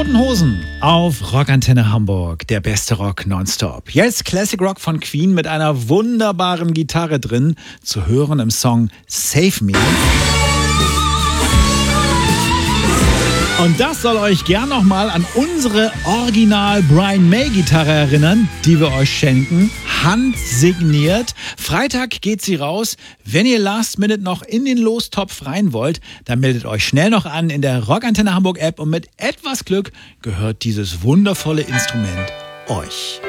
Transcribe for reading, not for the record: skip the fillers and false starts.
Toten Hosen auf Rockantenne Hamburg, der beste Rock nonstop. Jetzt Classic Rock von Queen mit einer wunderbaren Gitarre drin, zu hören im Song Save Me. Und das soll euch gern nochmal an unsere Original Brian May Gitarre erinnern, die wir euch schenken. Handsigniert. Freitag geht sie raus. Wenn ihr Last Minute noch in den Lostopf rein wollt, dann meldet euch schnell noch an in der Rockantenne Hamburg App und mit etwas Glück gehört dieses wundervolle Instrument euch.